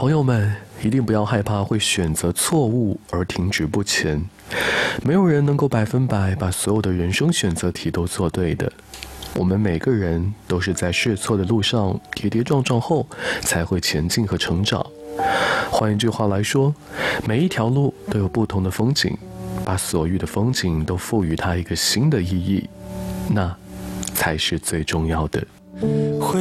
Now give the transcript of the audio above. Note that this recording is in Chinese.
朋友们，一定不要害怕会选择错误而停止不前。没有人能够100%把所有的人生选择题都做对的。我们每个人都是在试错的路上跌跌撞撞后才会前进和成长。换一句话来说，每一条路都有不同的风景，把所遇的风景都赋予它一个新的意义，那才是最重要的。